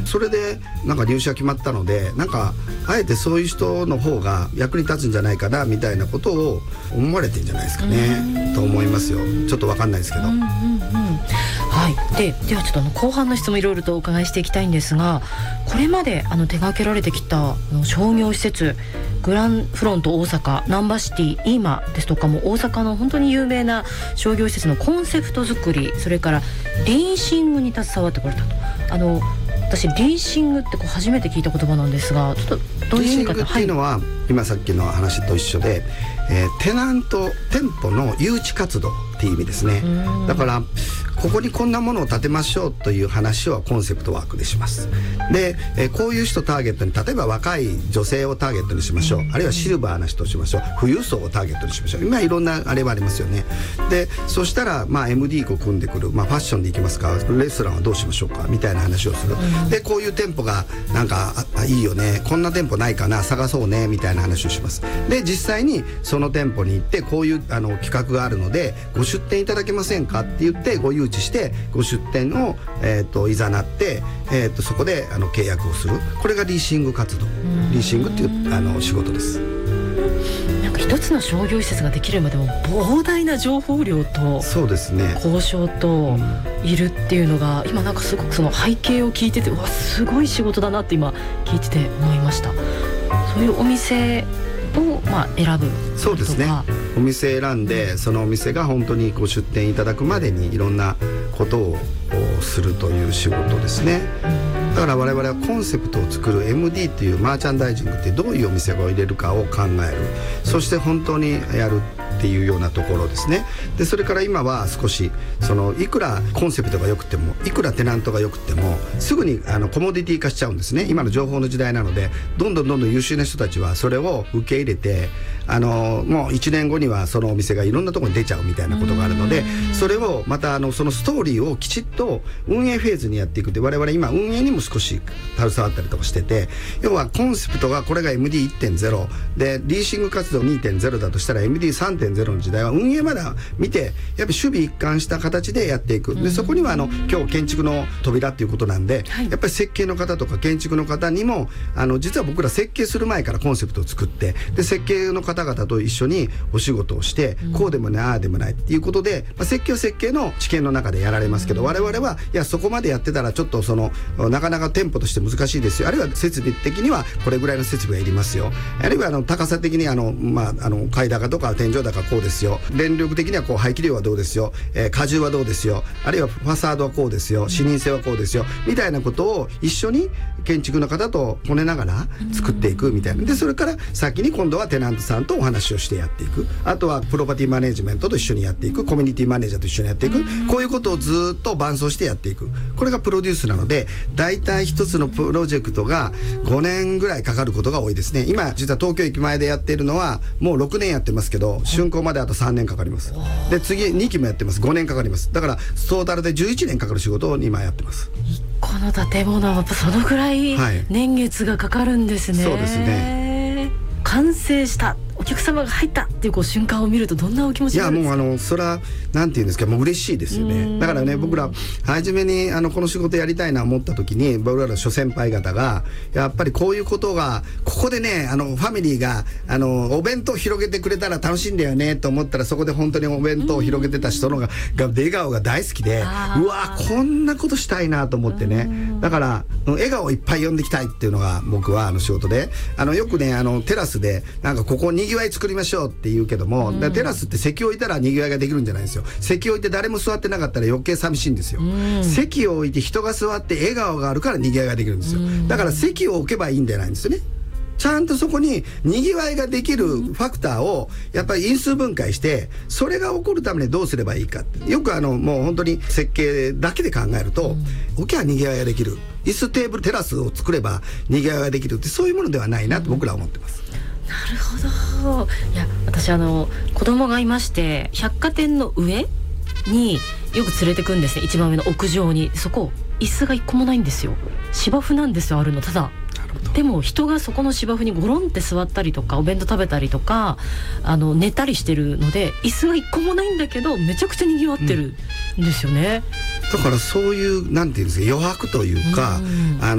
それでなんか入社決まったので、なんかあえてそういう人の方が役に立つんじゃないかなみたいなことを思われてんじゃないですかねと思いますよ。ちょっと分かんないですけど、 はい、ではちょっと後半の質問いろいろとお伺いしていきたいんですが、これまで手掛けられてきた商業施設、グランフロント大阪、ナンバーシティイーマですとかも大阪の本当に有名な商業施設のコンセプト作り、それからリーシングに携わってこられたと。私リーシングって初めて聞いた言葉なんですが、ちょっとどういう意味かリーシングっていうのは、今さっきの話と一緒で、テナント店舗の誘致活動っていう意味ですね。だからここにこんなものを建てましょうという話はコンセプトワークでします。で、こういう人ターゲットに、例えば若い女性をターゲットにしましょう、あるいはシルバーな人をしましょう、富裕層をターゲットにしましょう、今いろんなあれはありますよね。でそしたら、MD を組んでくる、ファッションでいきますか、レストランはどうしましょうかみたいな話をする。でこういう店舗がなんかいいよね、こんな店舗ないかな、探そうねみたいな話をします。で実際にその店舗に行って、こういう企画があるのでご出店いただけませんかって言ってご誘致してご出店をいざなって、そこで契約をする。これがリーシング活動、リーシングっていう仕事です。 なんか一つの商業施設ができるまでも膨大な情報量と、 そうですね、 交渉といるっていうのが、今なんかすごくその背景を聞いてて、うわすごい仕事だなって今聞いてて思いました。そういうお店を選ぶ。 そうですね、お店選んで、そのお店が本当にご出店いただくまでにいろんなことをするという仕事ですね。だから我々はコンセプトを作る MD っていうマーチャンダイジングってどういうお店を入れるかを考える、そして本当にやるっていうようなところですね。でそれから今は少しいくらコンセプトが良くても、いくらテナントが良くてもすぐにコモディティ化しちゃうんですね。今の情報の時代なので、どんどん優秀な人たちはそれを受け入れて、もう1年後にはそのお店がいろんなところに出ちゃうみたいなことがあるので、それをまたそのストーリーをきちっと運営フェーズにやっていくって、我々今運営にも少し携わったりとかしてて、要はコンセプトがこれが MD1.0 でリーシング活動 2.0 だとしたら MD3.0 の時代は運営まで見て、やっぱり守備一貫した形でやっていく。でそこには今日建築の扉っていうことなんで、やっぱり設計の方とか建築の方にも実は僕ら設計する前からコンセプトを作って、で設計の方々と一緒にお仕事をして、こうでもないああでもないっていうことで、設計は設計の知見の中でやられますけど、我々はいやそこまでやってたらちょっとなかなか店舗として難しいですよ、あるいは設備的にはこれぐらいの設備がいりますよ、あるいは高さ的に階高とか天井高こうですよ、電力的には排気量はどうですよ、荷重はどうですよ、あるいはファサードはこうですよ、視認性はこうですよみたいなことを一緒に建築の方とこねながら作っていくみたいな。でそれから先に今度はテナントさんとお話をしてやっていく、あとはプロパティマネジメントと一緒にやっていく、コミュニティマネージャーと一緒にやっていく、こういうことをずっと伴走してやっていく、これがプロデュースなので、だいたい一つのプロジェクトが5年ぐらいかかることが多いですね。今実は東京駅前でやっているのはもう6年やってますけど、竣工まであと3年かかります。で次2期もやってます、5年かかります。だからトータルで11年かかる仕事を今やってます。 この建物はやっぱそのぐらい年月がかかるんですね。 そうですね。 完成したお客様が入ったっていう瞬間を見るとどんなお気持ちなんですか？ いやもうそれはなんていうんですか、もう嬉しいですよね。だからね、僕ら初めにこの仕事やりたいな思った時に、僕らの諸先輩方がやっぱりこういうことがここでね、ファミリーがお弁当を広げてくれたら楽しいんだよねと思ったら、そこで本当にお弁当を広げてた人のが笑顔が大好きで、うわこんなことしたいなと思ってね。だから笑顔をいっぱい呼んでいきたいっていうのが僕は仕事で、よくねテラスでなんかここにぎわい作りましょうって言うけども、テラスって席を置いたらにぎわいができるんじゃないんですよ。席を置いて誰も座ってなかったら余計寂しいんですよ。席を置いて人が座って笑顔があるからにぎわいができるんですよ。だから席を置けばいいんじゃないんですよね。ちゃんとそこににぎわいができるファクターをやっぱり因数分解して、それが起こるためにどうすればいいかって、よくもう本当に設計だけで考えると、置けばにぎわいができる、椅子テーブルテラスを作ればにぎわいができるって、そういうものではないなと僕らは思ってます。 なるほど。いや私子供がいまして、百貨店の上によく連れてくんですね、一番上の屋上に。そこ椅子が一個もないんですよ。芝生なんですよ、あるの。ただでも人がそこの芝生にゴロンって座ったりとか、お弁当食べたりとか寝たりしてるので、椅子が一個もないんだけどめちゃくちゃにぎわってるんですよね。 だからそういうなんていうんですか、余白というか、